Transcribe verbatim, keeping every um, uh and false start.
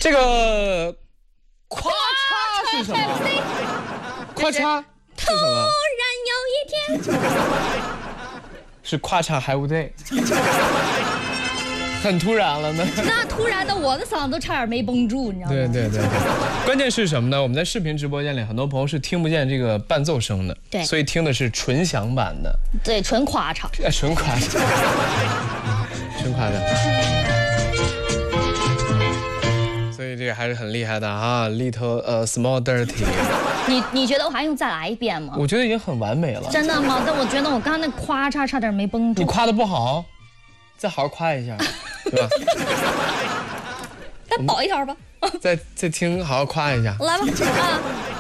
这个咔嚓是什么？咔嚓是什么？ 突然有一天， 是咔嚓还不对，很突然了呢。 那突然的我的嗓子都差点没绷住，你知道吗？ 对对对对，关键是什么呢？我们在视频直播间里，很多朋友是听不见这个伴奏声的， 对， 所以听的是纯享版的， 对，纯夸嚓， 哎，纯夸嚓，纯夸嚓。所以这个还是很厉害的啊 ，little 呃 small dirty。 你你觉得我还用再来一遍吗？ 我觉得已经很完美了。 真的吗？但我觉得我刚刚那夸嚓差点没绷住。 你夸的不好，再好好夸一下，对吧？ 再保一条吧。 再再听，好好夸一下。 来吧，啊。